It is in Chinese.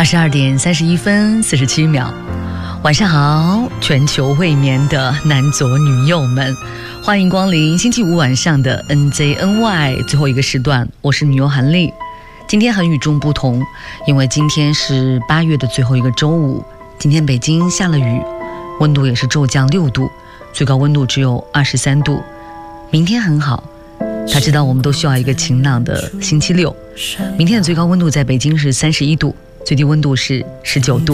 22:31分47秒，晚上好，全球未眠的男左女右们，欢迎光临星期五晚上的 NJNY 最后一个时段，我是女优韩丽。今天很与众不同，因为今天是8月的最后一个周五，今天北京下了雨，温度也是骤降6度，最高温度只有23度。明天很好，他知道我们都需要一个晴朗的星期六。明天的最高温度在北京是31度，最低温度是19度。